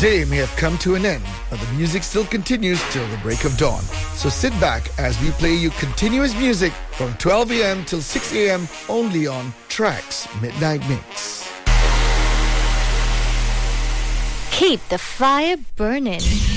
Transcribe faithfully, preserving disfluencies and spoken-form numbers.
day may have come to an end, but the music still continues till the break of dawn. So sit back as we play you continuous music from twelve a.m. till six a.m. only on Tracks Midnight Mix. Keep the fire burning.